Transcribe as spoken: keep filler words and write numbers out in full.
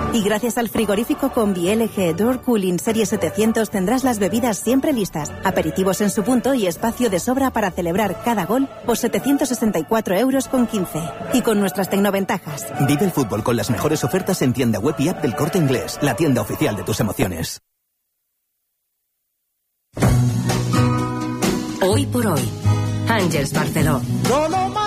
Y gracias al frigorífico Combi L G Door Cooling Serie setecientos tendrás las bebidas siempre listas, aperitivos en su punto y espacio de sobra para celebrar cada gol por setecientos sesenta y cuatro euros con quince. Y con nuestras tecnoventajas. Vive el fútbol con las mejores ofertas en tienda web y app del Corte Inglés, la tienda oficial de tus emociones. Hoy por hoy, Àngels Barceló.